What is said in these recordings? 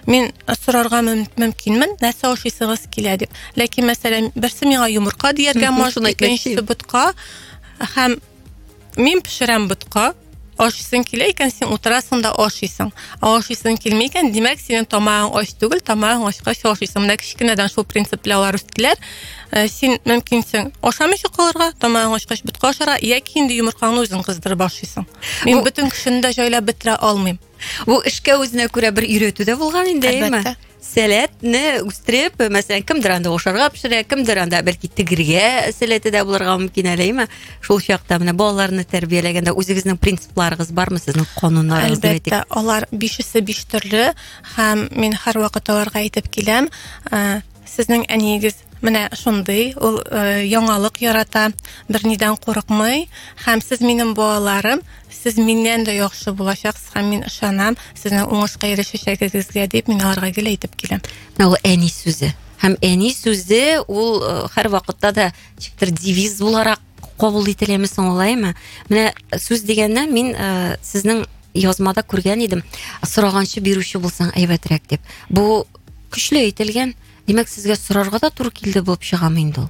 Мин сорарга мөмкинмен, нәрсә ашыйсыгыз килә дип. Ләкин мәсәлән, берсе миңа йомырка дияргә может, икенчесе ботка, һәм мин пешерәм ботка. Ашыйсың килә икән, син утырасың да ашыйсың. Ашыйсың килми икән, димәк, синең тамагың аш түгел, тамагың ачкач ашыйсың. Менә кичкенәдән шул принциплар үстеләр. Син мөмкинсең ашамыйча калырга, тамагың ачкач ботка ашарга, яки инде йомыркаңны үзең кыздырып ашыйсың. Мин бөтен кешене дә җайлап бетерә алмыйм. Бу эшкә үзенә күрә бер өйрәтү дә булган инде, әйме? Сәләтне үстереп, мәсәлән, кемдер анда ашарга пешерә, кемдер анда бәлки тигергә сәләте дә булырга мөмкин әлеме? Шул чакта менә балаларны тәрбияләгәндә үзегезнең принципларыгыз бармы, сезнең кануннарыгыз дип әйтик? Әлбәттә, алар 5 төрле, һәм мин һәрвакыт аларга әйтеп киләм, сезнең әниегез менә шундый, ул яңалык ярата, бернидән курыкмый, һәм сез минем балаларым, сез миннән дә яхшы булачаксыз, һәм мин ышанам, сезнең уңышка ирешәчәгегезгә дип мин аларга гел әйтеп киләм. Менә ул әни сүзе. Һәм әни сүзе ул һәрвакытта да чиктер девиз буларак кабул ителәме соң улаймы? Менә сүз дигәндә мин сезнең язмада күргән идем. Сораганчы бирүче булсаң әйбәтрәк дип. Бу көчле әйтелгән. Димәк, сезгә сорарга да туры килде булып чыгамы инде ул?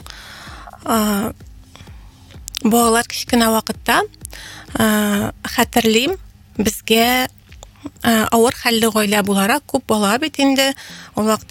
Балалар кичкенә вакытта хәтерлим, безгә авыр хәлле гаилә буларак күп бала бит инде. Ул вакытта